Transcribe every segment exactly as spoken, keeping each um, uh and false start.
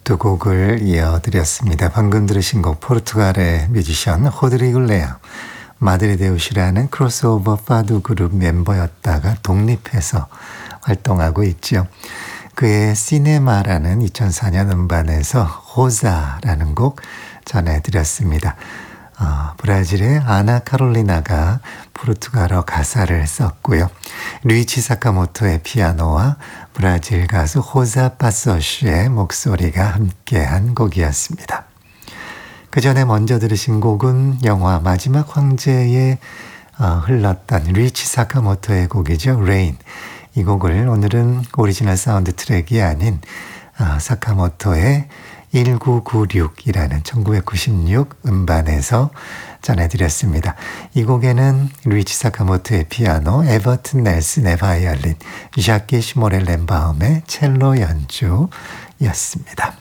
두 곡을 이어드렸습니다. 방금 들으신 곡 포르투갈의 뮤지션 호드리그 레아, 마드리데우시라는 크로스오버 파두 그룹 멤버였다가 독립해서 활동하고 있죠. 그의 시네마라는 이천사 년 음반에서 호자라는 곡 전해드렸습니다. 어, 브라질의 아나 카롤리나가 포르투갈어 가사를 썼고요. 루이치 사카모토의 피아노와 브라질 가수 호자 파소시의 목소리가 함께한 곡이었습니다. 그 전에 먼저 들으신 곡은 영화 마지막 황제에 어, 흘렀던 루이치 사카모토의 곡이죠. Rain. 이 곡을 오늘은 오리지널 사운드 트랙이 아닌 어, 사카모토의 천구백구십육이라는 천구백구십육 음반에서 전해드렸습니다. 이 곡에는 루이치 사카모토의 피아노, 에버튼 넬슨의 바이올린, ዣ키 시모렐렌바움의 첼로 연주였습니다.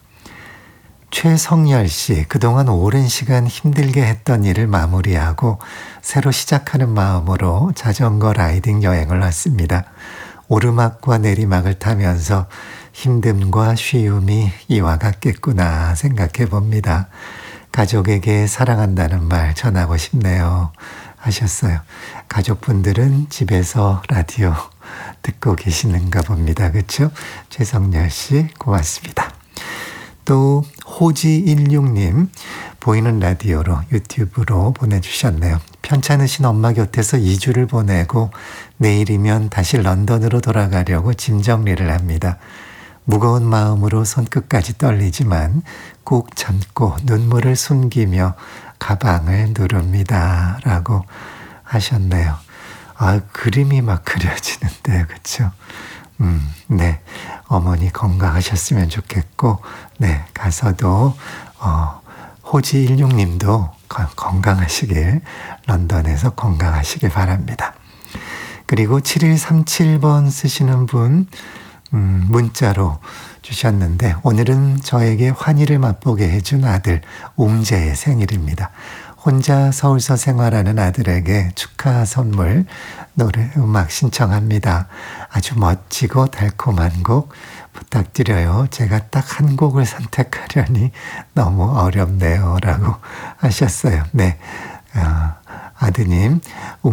최성열 씨, 그동안 오랜 시간 힘들게 했던 일을 마무리하고 새로 시작하는 마음으로 자전거 라이딩 여행을 왔습니다. 오르막과 내리막을 타면서 힘듦과 쉬움이 이와 같겠구나 생각해 봅니다. 가족에게 사랑한다는 말 전하고 싶네요 하셨어요. 가족분들은 집에서 라디오 듣고 계시는가 봅니다. 그렇죠? 최성열 씨 고맙습니다. 또 호지일육 님 보이는 라디오로 유튜브로 보내주셨네요. 편찮으신 엄마 곁에서 이 주를 보내고 내일이면 다시 런던으로 돌아가려고 짐 정리를 합니다. 무거운 마음으로 손끝까지 떨리지만 꾹 참고 눈물을 숨기며 가방을 누릅니다. 라고 하셨네요. 아, 그림이 막 그려지는데요. 그렇죠? 음, 네. 어머니 건강하셨으면 좋겠고, 네. 가서도, 어, 호지일육 님도 건강하시길, 런던에서 건강하시길 바랍니다. 그리고 칠일삼칠 번 쓰시는 분, 음, 문자로 주셨는데 오늘은 저에게 환희를 맛보게 해준 아들 웅재의 생일입니다. 혼자 서울서 생활하는 아들에게 축하 선물 노래 음악 신청합니다. 아주 멋지고 달콤한 곡 부탁드려요. 제가 딱 한 곡을 선택하려니 너무 어렵네요 라고 하셨어요. 네, 어, 아드님